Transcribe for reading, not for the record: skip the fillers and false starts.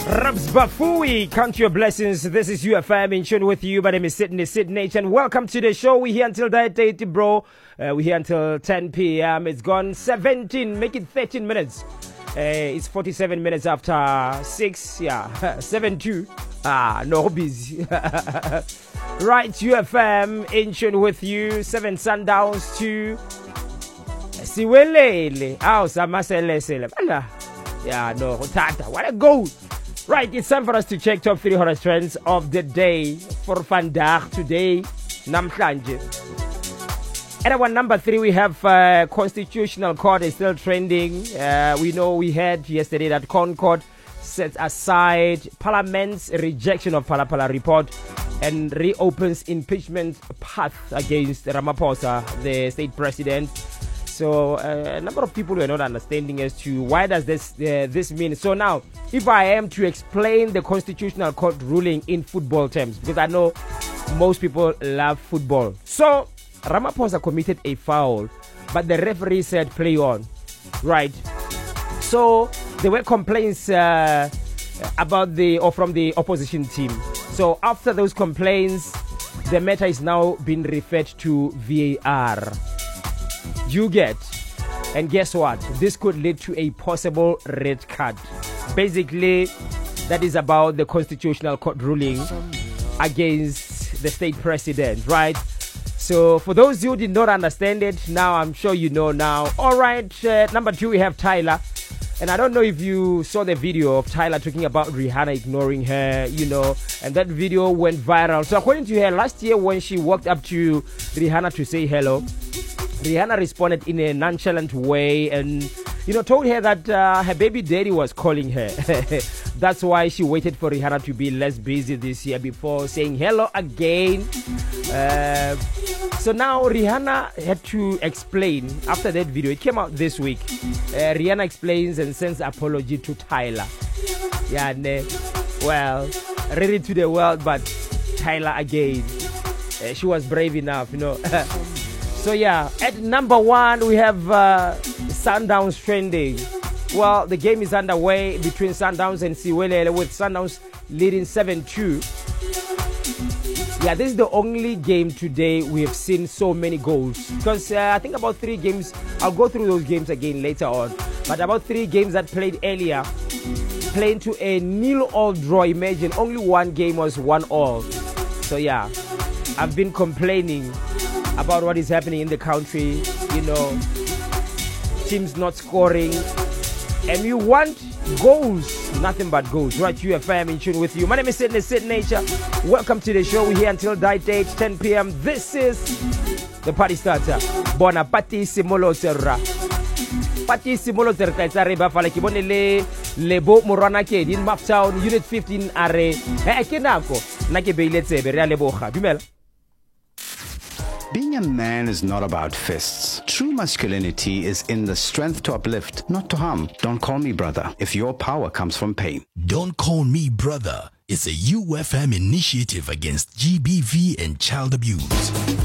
Rabs Bafui, count your blessings. This is UFM in tune with you. My name is Sydney and welcome to the show. We're here until that date, bro. We're here until 10 p.m. It's gone 17, make it 13 minutes. It's 47 minutes after 6. Yeah, 7-2. No busy. Right, UFM in tune with you. 7 Sundowns to Siwelele. Yeah, no, Tata. What a goal. Right, it's time for us to check top 3 horror trends of the day for Vandag today, Namhlanje. At our number 3, we have Constitutional Court is still trending. We know we had yesterday that Concord sets aside Parliament's rejection of Phala report and reopens impeachment path against Ramaphosa, the state president. So a number of people were not understanding as to why does this mean. So now, if I am to explain the Constitutional Court ruling in football terms, because I know most people love football. So Ramaphosa committed a foul, but the referee said play on. Right. So there were complaints from the opposition team. So after those complaints, the matter is now being referred to VAR. You get, and guess what? This could lead to a possible red card. Basically, that is about the Constitutional Court ruling against the state president, right? So for those who did not understand it, now I'm sure you know now. All right, number 2, we have Tyler. And I don't know if you saw the video of Tyler talking about Rihanna ignoring her, and that video went viral. So according to her, last year when she walked up to Rihanna to say hello, Rihanna responded in a nonchalant way and, told her that her baby daddy was calling her. That's why she waited for Rihanna to be less busy this year before saying hello again. So now Rihanna had to explain after that video. It came out this week. Rihanna explains and sends apology to Tyler. Yeah, well, ready to the world, but Tyler again. She was brave enough, So yeah, at number 1 we have Sundowns trending. Well, the game is underway between Sundowns and Siwelele, with Sundowns leading 7-2. Yeah, this is the only game today we have seen so many goals. Because I think about 3 games, I'll go through those games again later on. But about 3 games that played earlier, playing to a 0-0 draw. Imagine, only 1 game was 1-1. So yeah, I've been complaining about what is happening in the country, teams not scoring, and you want goals, nothing but goals. Right, UFM in tune with you. My name is Sydney. Welcome to the show. We're here until that date, 10 p.m. This is the party starter. Bona party simolotera. Party simolotera kaisa reba fala ki bone lebo morwana ke din Maptown unit 15 are. Ke nako na ke beile tsebe re a leboga. Dumela. Being a man is not about fists. True masculinity is in the strength to uplift, not to harm. Don't call me brother if your power comes from pain. Don't Call Me Brother is a UFM initiative against GBV and child abuse.